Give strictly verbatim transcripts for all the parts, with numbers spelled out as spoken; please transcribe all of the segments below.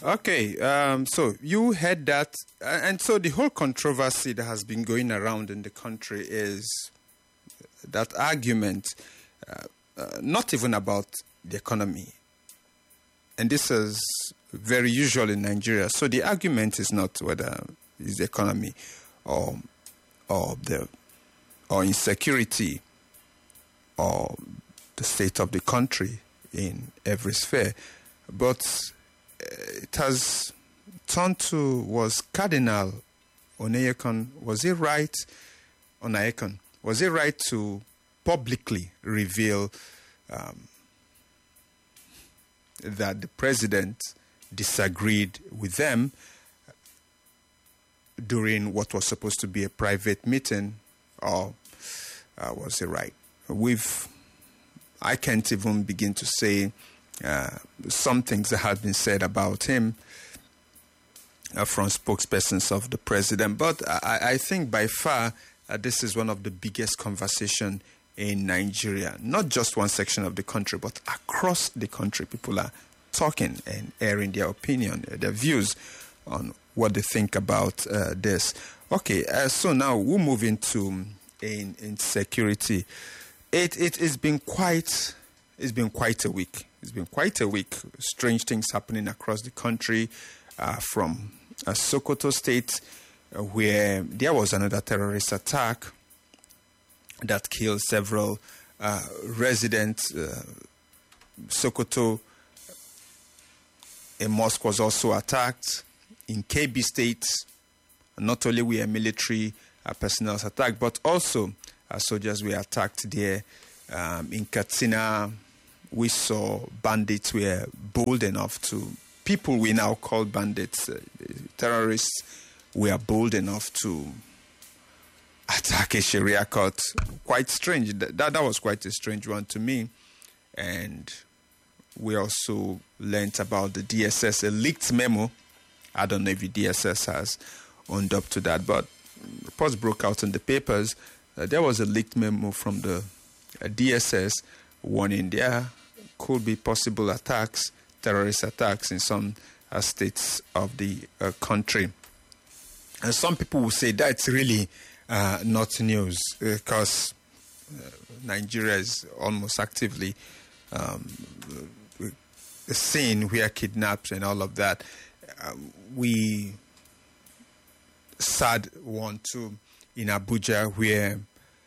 Okay, um, so you heard that, uh, and so the whole controversy that has been going around in the country is that argument, uh, uh, not even about the economy, and this is very usual in Nigeria. So the argument is not whether it's the economy or or the or insecurity or the state of the country in every sphere, but it has turned to, was Cardinal Onaiyekan, was he right, Onaiyekan, was he right to publicly reveal um, that the president disagreed with them during what was supposed to be a private meeting, or uh, was he right? We've, I can't even begin to say Uh, some things that have been said about him uh, from spokespersons of the president. But I, I think by far uh, this is one of the biggest conversation in Nigeria. Not just one section of the country, but across the country. People are talking and airing their opinion, uh, their views on what they think about uh, this. Okay, uh, so now we'll move into in, in security. It, it has been quite... It's been quite a week. It's been quite a week. Strange things happening across the country, uh, from uh, Sokoto State, uh, where there was another terrorist attack that killed several uh, residents. Uh, Sokoto, a mosque was also attacked. In Kebbi State, not only were military uh, personnel attacked, but also uh, soldiers were attacked there. Um, in Katsina, we saw bandits were bold enough to, people we now call bandits, uh, terrorists, were bold enough to attack a Sharia court. Quite strange. That, that was quite a strange one to me. And we also learnt about the D S S, a leaked memo. I don't know if the D S S has owned up to that, but reports broke out in the papers. Uh, there was a leaked memo from the uh, D S S warning there could be possible attacks, terrorist attacks in some uh, states of the uh, country. And some people will say that's really uh, not news because uh, Nigeria is almost actively um, a scene where kidnaps and all of that. Uh, we sad one too in Abuja where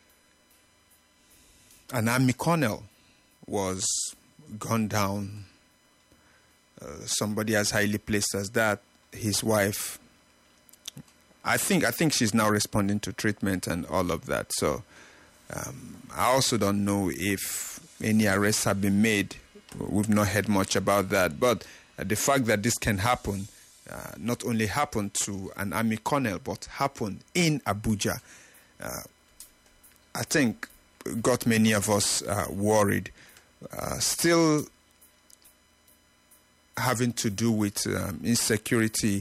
an army colonel was gunned down. Uh, somebody as highly placed as that, his wife. I think I think she's now responding to treatment and all of that. So um, I also don't know if any arrests have been made. We've not heard much about that. But uh, the fact that this can happen, uh, not only happen to an army colonel, but happen in Abuja, uh, I think got many of us uh, worried. Uh, still having to do with um, insecurity.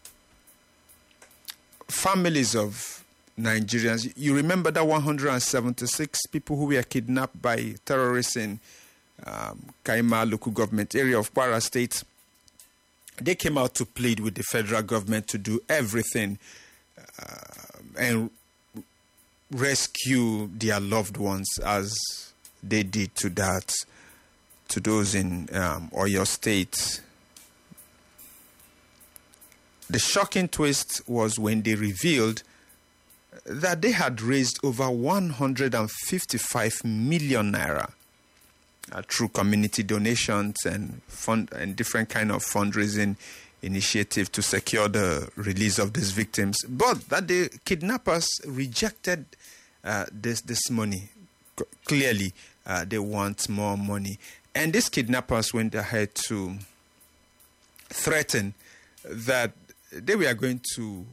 Families of Nigerians, you remember that one hundred seventy-six people who were kidnapped by terrorists in um, Kaima local government area of Kwara State? They came out to plead with the federal government to do everything uh, and rescue their loved ones as they did to that, to those in um, Oyo State. The shocking twist was when they revealed that they had raised over one hundred fifty-five million naira uh, through community donations and fund and different kind of fundraising initiative to secure the release of these victims, but that the kidnappers rejected uh, this this money. C- clearly, uh, they want more money, and these kidnappers went ahead to threaten that they were going to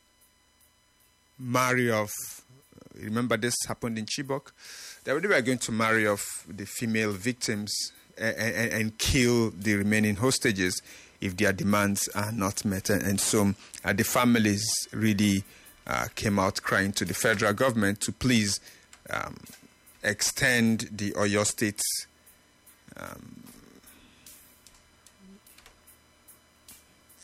marry off. Remember, this happened in Chibok. They were going to marry off the female victims and, and, and kill the remaining hostages if their demands are not met. And so uh, the families really uh, came out crying to the federal government to please um, extend the Oyo State um,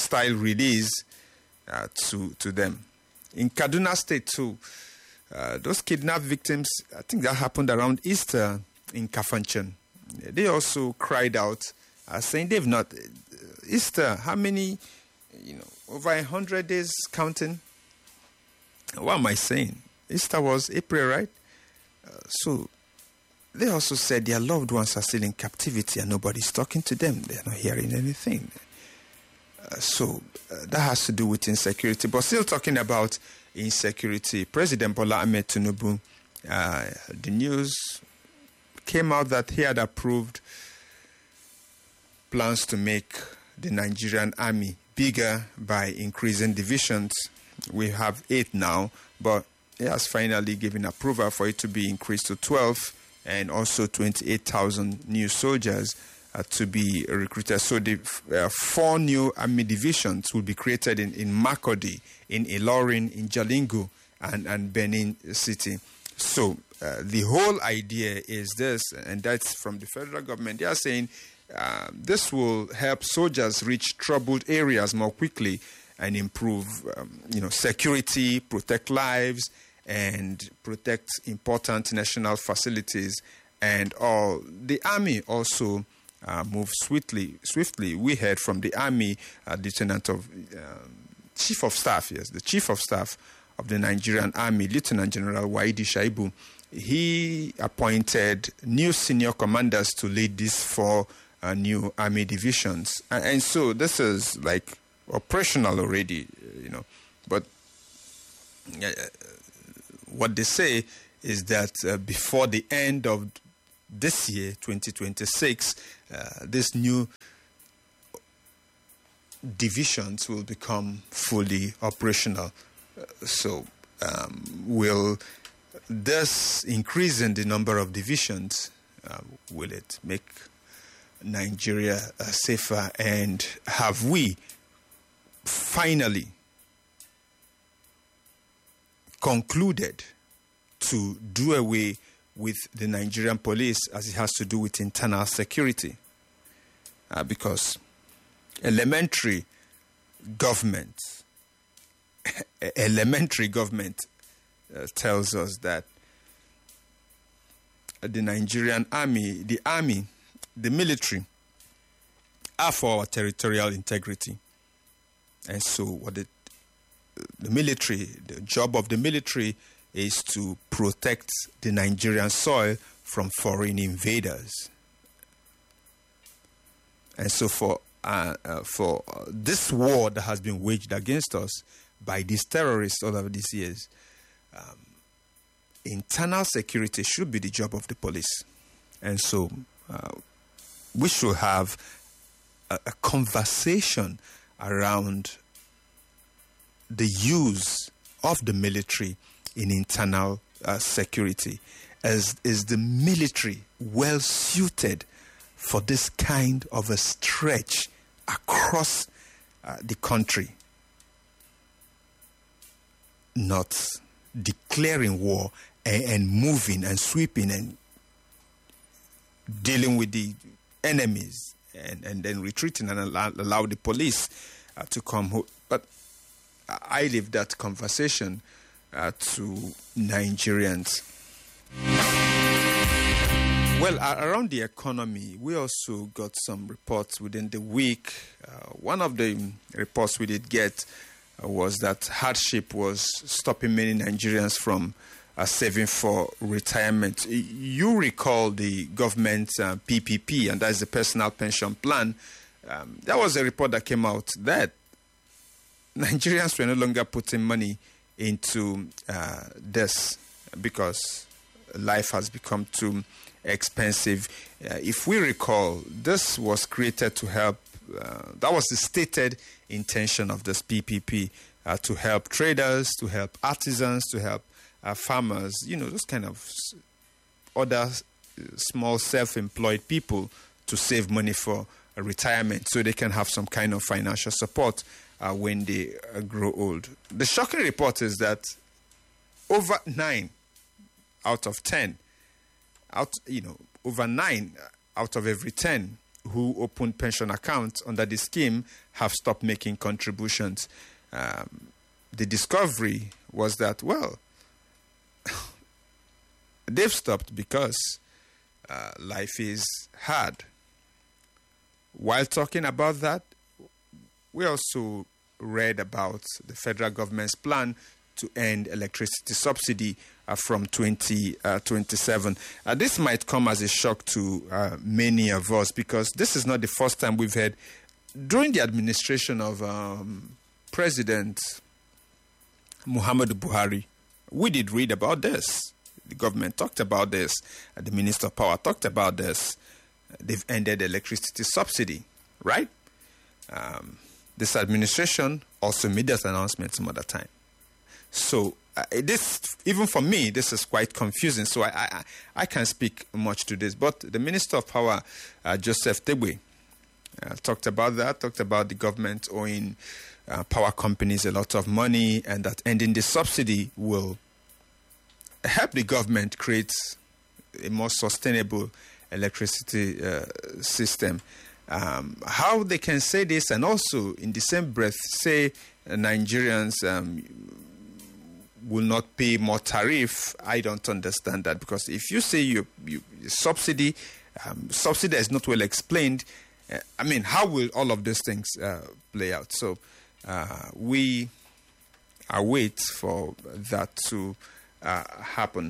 style release uh, to, to them. In Kaduna State, too, uh, those kidnapped victims, I think that happened around Easter in Kafanchan. They also cried out, uh, saying they've not... Easter, how many, you know, over a hundred days counting? What am I saying? Easter was April, right? Uh, so they also said their loved ones are still in captivity and nobody's talking to them. They're not hearing anything. Uh, so uh, that has to do with insecurity. But still talking about insecurity, President Bola Ahmed Tinubu, uh, the news came out that he had approved plans to make the Nigerian army bigger by increasing divisions. We have eight now, but he has finally given approval for it to be increased to twelve, and also twenty-eight thousand new soldiers uh, to be recruited. So the uh, four new army divisions will be created in, in Makurdi, in Ilorin, in Jalingo, and, and Benin City. So uh, the whole idea is this, and that's from the federal government. They are saying Uh, this will help soldiers reach troubled areas more quickly and improve, um, you know, security, protect lives, and protect important national facilities. And all the army also uh, moves swiftly. Swiftly, we heard from the army uh, lieutenant of uh, chief of staff. Yes, the chief of staff of the Nigerian Army, Lieutenant General Waidi Shaibu. He appointed new senior commanders to lead these four Uh, new army divisions, and, and so this is like operational already, you know. But uh, what they say is that uh, before the end of this year, twenty twenty-six, uh, these new divisions will become fully operational. Uh, so, um, will this increase in the number of divisions, uh, will it make Nigeria uh, safer? And have we finally concluded to do away with the Nigerian police as it has to do with internal security? Uh, because elementary government, elementary government uh, tells us that the Nigerian army, the army, the military are for our territorial integrity. And so what the, the military, the job of the military is to protect the Nigerian soil from foreign invaders. And so for uh, uh, for uh, this war that has been waged against us by these terrorists all over these years, um, internal security should be the job of the police. And so uh, we should have a, a conversation around the use of the military in internal uh, security. As is the military well suited for this kind of a stretch across uh, the country? Not declaring war and, and moving and sweeping and dealing with the enemies and, and then retreating and allow, allow the police uh, to come home. But I leave that conversation uh, to Nigerians. Well, uh, around the economy, we also got some reports within the week. Uh, one of the reports we did get uh, was that hardship was stopping many Nigerians from uh, saving for retirement. You recall the government uh, P P P, and that's the personal pension plan. Um, there was a report that came out that Nigerians were no longer putting money into uh, this because life has become too expensive. Uh, if we recall, this was created to help, uh, that was the stated intention of this P P P, uh, to help traders, to help artisans, to help uh, farmers, you know, those kind of other small self-employed people to save money for uh, retirement so they can have some kind of financial support uh, when they uh, grow old. The shocking report is that over nine out of ten, out you know, over nine out of every ten who opened pension accounts under the scheme have stopped making contributions. Um, the discovery was that, well, they've stopped because uh, life is hard. While talking about that, we also read about the federal government's plan to end electricity subsidy uh, from twenty twenty-seven. Uh, this might come as a shock to uh, many of us, because this is not the first time we've heard. During the administration of um, President Muhammadu Buhari, we did read about this. The government talked about this. Uh, the Minister of Power talked about this. Uh, they've ended electricity subsidy, right? Um, this administration also made that announcement some other time. So uh, this, even for me, this is quite confusing. So I, I, I can't speak much to this. But the Minister of Power, uh, Joseph Tegbe, uh, talked about that, talked about the government owing uh, power companies a lot of money, and that ending the subsidy will help the government create a more sustainable electricity uh, system. Um, how they can say this and also in the same breath say uh, Nigerians um, will not pay more tariff, I don't understand that, because if you say you, you subsidy, um, subsidy is not well explained, uh, I mean, how will all of these things uh, play out? So uh, we await for that to uh, happen.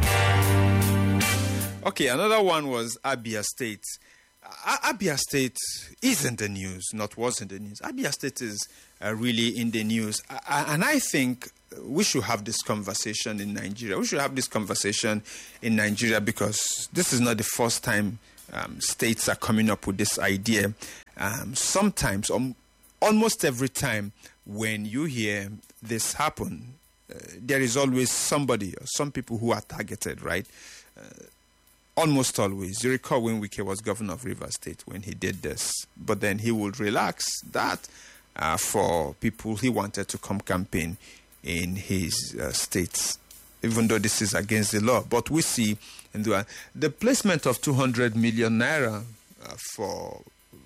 Okay, another one was Abia State. Uh, Abia State is in the news, not was in the news. Abia State is uh, really in the news. Uh, and I think we should have this conversation in Nigeria. We should have this conversation in Nigeria because this is not the first time um, states are coming up with this idea. Um, sometimes, um, almost every time when you hear this happen, uh, there is always somebody or some people who are targeted, right? Uh, Almost always. You recall when Wike was governor of Rivers State when he did this. But then he would relax that uh, for people he wanted to come campaign in his uh, states, even though this is against the law. But we see in the, the placement of two hundred million naira uh, for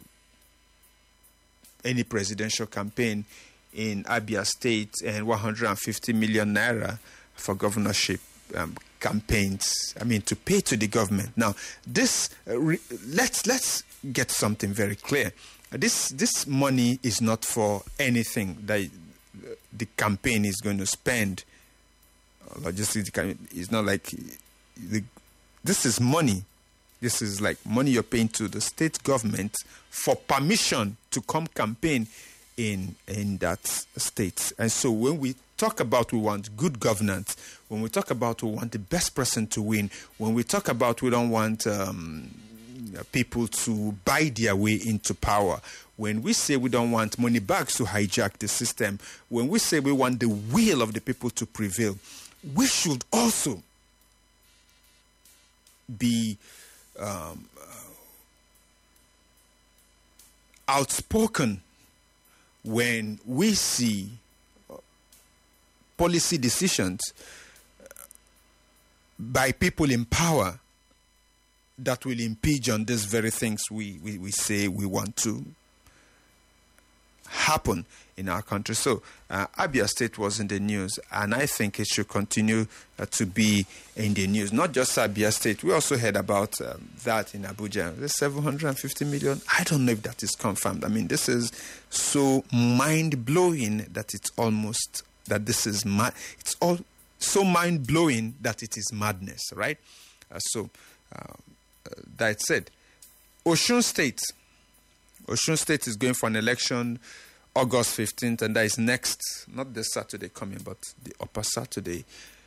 any presidential campaign in Abia State and one hundred fifty million naira for governorship um, campaigns, I mean, to pay to the government. Now, this, uh, re- let's let's get something very clear. Uh, this this money is not for anything that uh, the campaign is going to spend. Uh, logistically, it's not like the, this is money. This is like money you're paying to the state government for permission to come campaign in in that state. And so when we talk about we want good governance, when we talk about we want the best person to win, when we talk about we don't want um, people to buy their way into power, when we say we don't want money bags to hijack the system, when we say we want the will of the people to prevail, we should also be um, outspoken when we see policy decisions by people in power that will impinge on these very things we, we, we say we want to happen in our country. So uh, Abia State was in the news, and I think it should continue uh, to be in the news. Not just Abia State. We also heard about um, that in Abuja. The seven hundred fifty million. I don't know if that is confirmed. I mean, this is so mind-blowing that it's almost, that this is, mad. It's all so mind-blowing that it is madness, right? Uh, so, uh, uh, that said, Osun State. Osun State is going for an election August fifteenth, and that is next, not this Saturday coming, but the upper Saturday.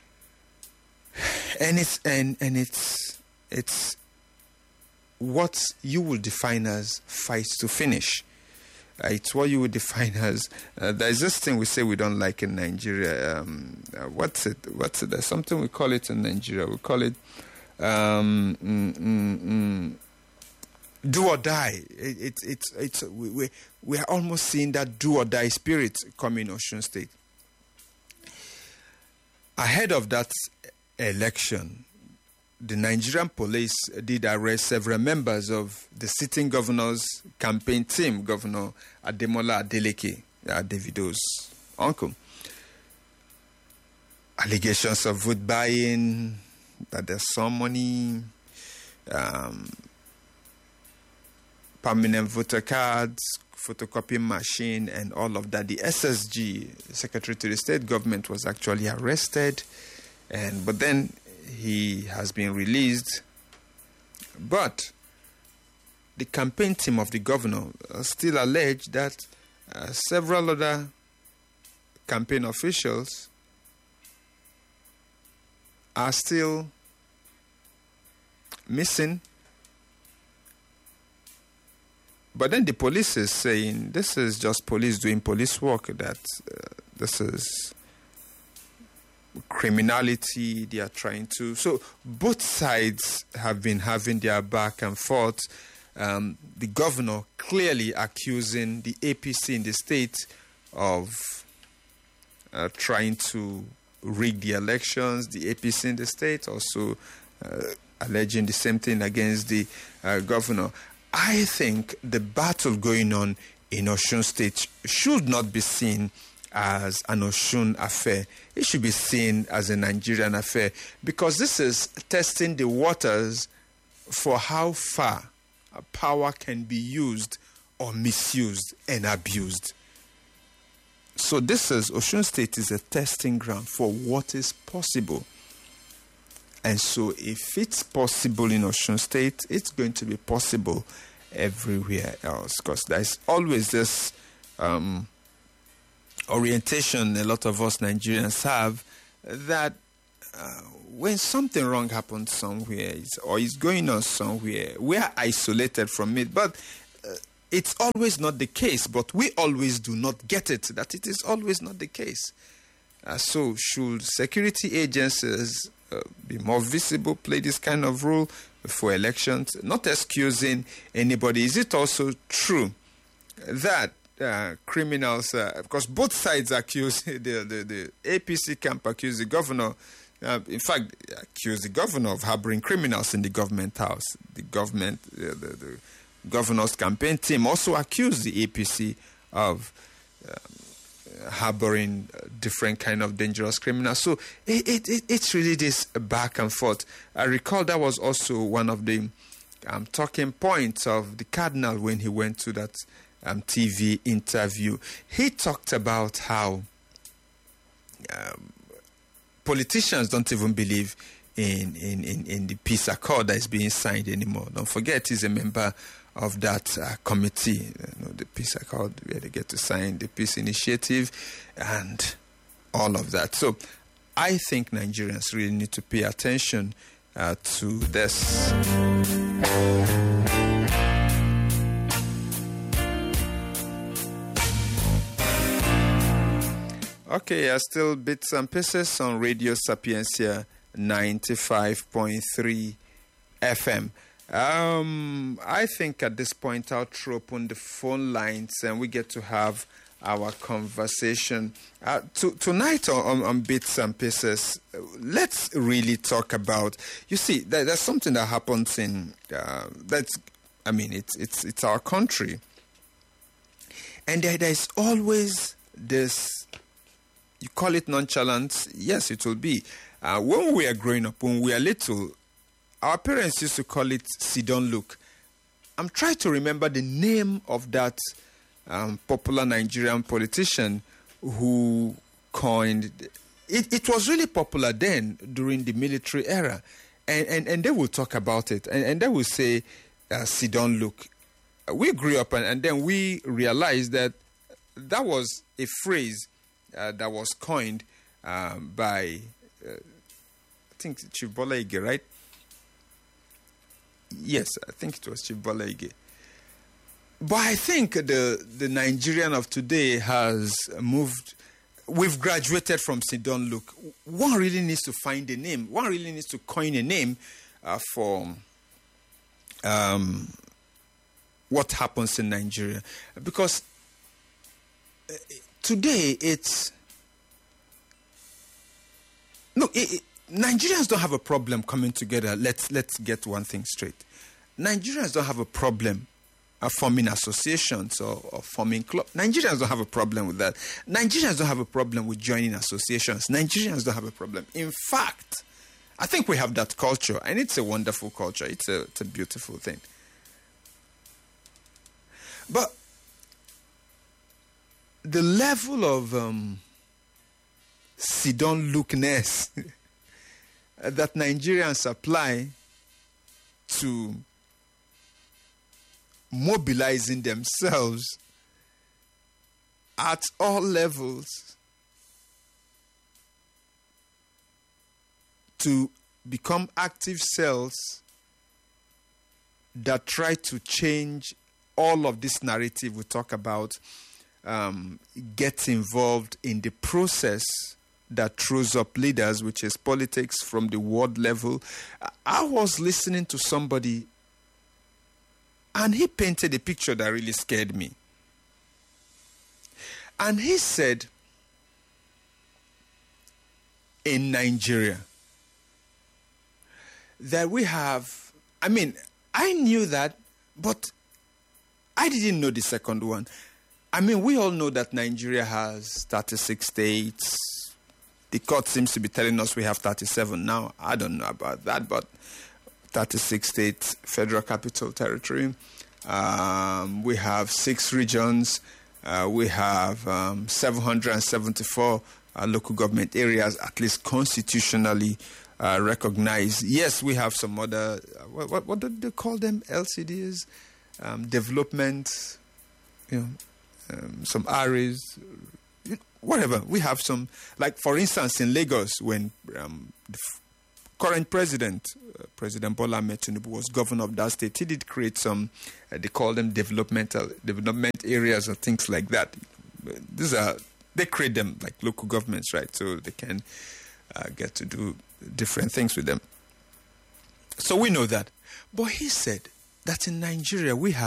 And it's and and it's it's what you will define as fight to finish. Uh, it's what you would define as uh, there's this thing we say we don't like in Nigeria. Um, uh, what's it? What's it? There's something we call it in Nigeria. We call it um, mm, mm, mm, do or die. It, it, it's it's we, we we are almost seeing that do or die spirit come in Osun State. Ahead of that election, the Nigerian police did arrest several members of the sitting governor's campaign team, Governor Ademola Adeleke, uh, Davido's uncle. Allegations of vote buying, that there's some money, um, permanent voter cards, photocopying machine, and all of that. The S S G, Secretary to the State Government, was actually arrested, and but then he has been released. But the campaign team of the governor still allege that uh, several other campaign officials are still missing. But then the police is saying this is just police doing police work, that uh, this is criminality they are trying to. So both sides have been having their back and forth. Um, the governor clearly accusing the A P C in the state of uh, trying to rig the elections. The A P C in the state also uh, alleging the same thing against the uh, governor. I think the battle going on in Osun State should not be seen as an Osun affair. It should be seen as a Nigerian affair, because this is testing the waters for how far power can be used or misused and abused. So this is, Osun State is a testing ground for what is possible. And so if it's possible in Osun State, it's going to be possible everywhere else, because there's always this um, orientation a lot of us Nigerians have, that uh, when something wrong happens somewhere or is going on somewhere, we are isolated from it. But uh, it's always not the case, but we always do not get it, that it is always not the case. Uh, so should security agencies uh, be more visible, play this kind of role for elections? Not excusing anybody. Is it also true that uh, criminals, uh, because both sides accuse, the, the, the A P C camp accuse the governor, uh, in fact, accuse the governor of harboring criminals in the government house. The government, uh, the, the governor's campaign team also accused the A P C of um, harboring different kind of dangerous criminals. So it, it, it, it's really this back and forth. I recall that was also one of the um, talking points of the cardinal when he went to that um, T V interview. He talked about how um, politicians don't even believe in, in, in, in the peace accord that is being signed anymore. Don't forget, he's a member of that uh, committee, you know, the peace accord, where they get to sign the peace initiative and all of that. So I think Nigerians really need to pay attention uh, to this. Okay, uh, still bits and pieces on Radio Sapiencia ninety-five point three F M. Um, I think at this point I'll throw open the phone lines and we get to have our conversation. Uh, to, tonight on, on Bits and Pieces, let's really talk about, you see, there, there's something that happens in, uh, that's, I mean, it's, it's, it's our country. And there, there's always this, you call it nonchalance, yes, it will be. Uh, when we are growing up, when we are little, our parents used to call it sit-down look. I'm trying to remember the name of that um, popular Nigerian politician who coined it. It was really popular then during the military era. And, and, and they will talk about it. And, and they will say, uh, sit-down look. We grew up and, and then we realized that that was a phrase uh, that was coined um, by, uh, I think, Chief Bola Ige, right? Yes, I think it was Chief Bola Ige. But I think the, the Nigerian of today has moved. We've graduated from sit-down look. One really needs to find a name. One really needs to coin a name uh, for um, what happens in Nigeria. Because uh, today it's... No, it, it, Nigerians don't have a problem coming together. Let's let's get one thing straight. Nigerians don't have a problem uh, forming associations or, or forming clubs. Nigerians don't have a problem with that. Nigerians don't have a problem with joining associations. Nigerians don't have a problem. In fact, I think we have that culture, and it's a wonderful culture. It's a, it's a beautiful thing. But the level of um, sit-down lookness that Nigerians apply to mobilizing themselves at all levels to become active cells that try to change all of this narrative we talk about, um, get involved in the process that throws up leaders, which is politics from the world level. I was listening to somebody, and he painted a picture that really scared me. And he said, in Nigeria, that we have, I mean, I knew that, but I didn't know the second one. I mean, we all know that Nigeria has thirty-six states. The court seems to be telling us we have thirty-seven now. I don't know about that, but thirty-six states, Federal Capital Territory. Um, we have six regions. Uh, we have um, seven hundred seventy-four uh, local government areas, at least constitutionally uh, recognized. Yes, we have some other, uh, what, what, what do they call them? L C Ds? Um, development, you know, um, some areas, whatever. We have some, like for instance in Lagos, when um, the f- current president, uh, President Bola Ahmed Tinubu, was governor of that state, he did create some, uh, they call them developmental development areas or things like that. These are, they create them like local governments, right? So they can uh, get to do different things with them. So we know that. But he said that in Nigeria we have